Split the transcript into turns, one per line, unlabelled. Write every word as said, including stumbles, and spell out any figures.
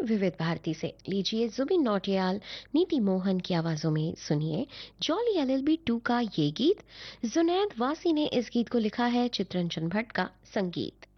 विविध भारती से। लीजिए जुबिन नौटियाल, नीति मोहन की आवाजों में सुनिए जॉली एलएलबी टू का ये गीत। जुनैद वासी ने इस गीत को लिखा है, चित्रंजन भट्ट का संगीत।